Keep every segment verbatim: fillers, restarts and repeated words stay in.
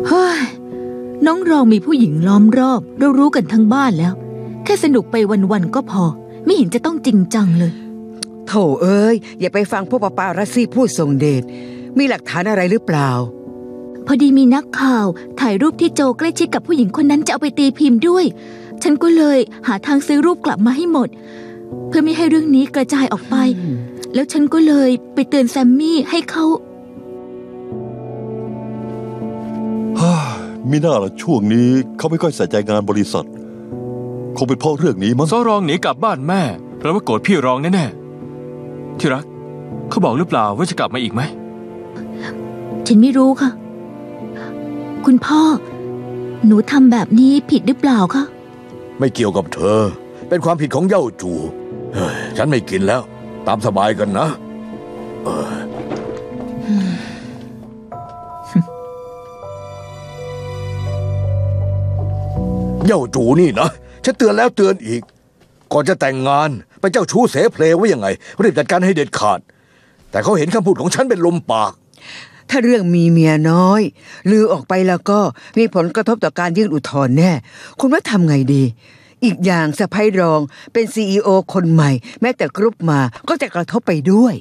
เฮ้ยน้องรองมีผู้หญิงล้อมรอบเรารู้กันทั้งบ้านแล้วแค่สนุกไปวันๆก็พอไม่เห็นจะต้องจริงจังเลยโถเอ้ยอย่าไปฟังพวกปาปารัสซี่พูดส่งเดชมีหลักฐานอะไรหรือเปล่าพอดีมีนักข่าวถ่ายรูปที่โจใกล้ชิดกับผู้หญิงคนนั้นจะเอาไปตีพิมพ์ด้วยฉันก็เลยหาทางซื้อรูปกลับมาให้หมดเพื่อไม่ให้เรื่องนี้กระจายออกไปแล้วฉันก็เลยไปเตือนแซมมี่ให้เขามีหน้าละช่วงนี้เขาไม่ค่อยใส่ใจงานบริษัทคงเป็นเพราะเรื่องนี้มั้งซ้อรองหนีกลับบ้านแม่เพราะว่าโกรธพี่รองแน่ๆที่รักเขาบอกหรือเปล่าว่าจะกลับมาอีกไหมฉันไม่รู้ค่ะคุณพ่อหนูทำแบบนี้ผิดหรือเปล่าคะไม่เกี่ยวกับเธอเป็นความผิดของเย่าจูฉันไม่กินแล้วตามสบายกันนะเออเย่าจูนี่นะฉันเตือนแล้วเตือนอีกก่อนจะแต่งงานไปเจ้าชู้เสเพลไว้ยังไงรีบจัดการให้เด็ดขาดแต่เขาเห็นคำพูดของฉันเป็นลมปากถ้าเรื่องมีเมียน้อยลือออกไปแล้วก็มีผลกระทบต่อการยื่นอุทธรณ์แน่คุณว่าทำไงดีอีกอย่างสะใภ้รองเป็น ซี อี โอ คนใหม่แม้แต่กรุ๊ปมาก็จะกระทบไปด้วย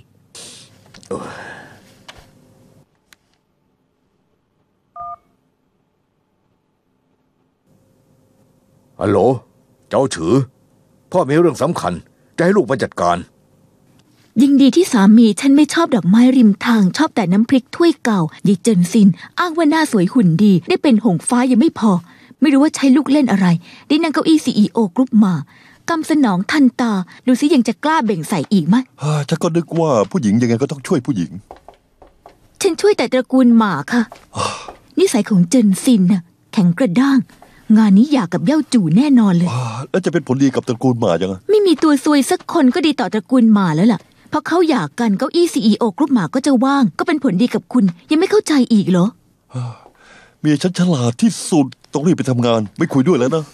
ฮัลโหลเจ้าฉือพ่อมีเรื่องสำคัญจะให้ลูกมาจัดการยิ่งดีที่สามีฉันไม่ชอบดอกไม้ริมทางชอบแต่น้ำพริกถ้วยเก่ายิเจินซินอ้างว่าหน้าสวยหุ่นดีได้เป็นหงฟ้ายังไม่พอไม่รู้ว่าใช้ลูกเล่นอะไรได้นั่งเก้าอี้ ซี อี โอ กรุ๊ปมากำสนองทันตาดูสิยังจะกล้าเบ่งใส่อีกไหมฉันก็นึกว่าผู้หญิงยังไงก็ต้องช่วยผู้หญิงฉันช่วยแต่ตระกูลหมาค่ะนิสัยของเจินซินน่ะแข็งกระด้างงานนี้อยากกับเย่าจู่แน่นอนเลยแล้วจะเป็นผลดีกับตระกูลหมายังไงไม่มีตัวซวยสักคนก็ดีต่อตระกูลหมาแล้วล่ะเพราะเขาอยากกันเก้าอี้ ซี อี โอ กรุ๊ปหมาก็จะว่างก็เป็นผลดีกับคุณยังไม่เข้าใจอีกเหรอเมียฉันฉลาดที่สุดต้องรีบไปทำงานไม่คุยด้วยแล้วนะ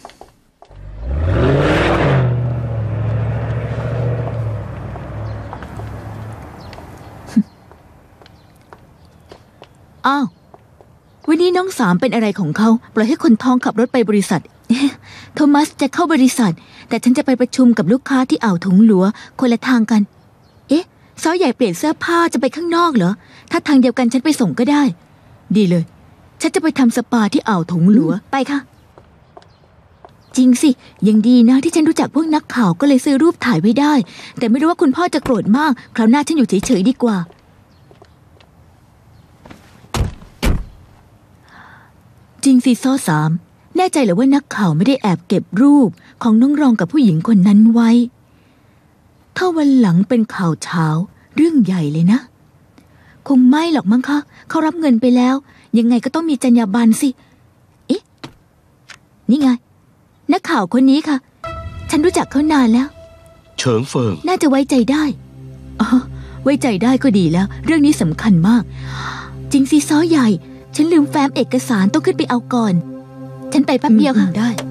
อ้าววันนี้น้องสามเป็นอะไรของเขาปล่อยให้คนท้องขับรถไปบริษัทโทมัสจะเข้าบริษัทแต่ฉันจะไปประชุมกับลูกค้าที่อ่าวถงหลัวคนละทางกันเอ๊ะซ้อใหญ่เปลี่ยนเสื้อผ้าจะไปข้างนอกเหรอถ้าทางเดียวกันฉันไปส่งก็ได้ดีเลยฉันจะไปทำสปาที่อ่าวถงหลัวไปค่ะจริงสิยังดีนะที่ฉันรู้จักพวกนักข่าวก็เลยซื้อรูปถ่ายไว้ได้แต่ไม่รู้ว่าคุณพ่อจะโกรธมากคราวหน้าฉันอยู่เฉยๆดีกว่าจริงสิซ้อสามแน่ใจเหรอว่านักข่าวไม่ได้แอบเก็บรูปของน้องรองกับผู้หญิงคนนั้นไว้ถ้าวันหลังเป็นข่าวเช้าเรื่องใหญ่เลยนะคงไม่หรอกมั้งคะเขารับเงินไปแล้วยังไงก็ต้องมีจรรยาบรรณสิเอ๊ะนี่ไงนักข่าวคนนี้ค่ะฉันรู้จักเขานานแล้วเฉิงเฟิงน่าจะไว้ใจได้อ๋อไว้ใจได้ก็ดีแล้วเรื่องนี้สำคัญมากจริงสิซ้อใหญ่ฉันลืมแฟ้มเอกสารต้องขึ้นไปเอาก่อนฉันไปแป๊บเดียวค่ะได้